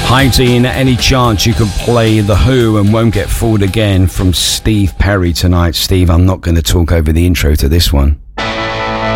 Hi Dean, any chance you could play The Who and Won't Get Fooled Again from Steve Perry tonight? Steve, I'm not going to talk over the intro to this one.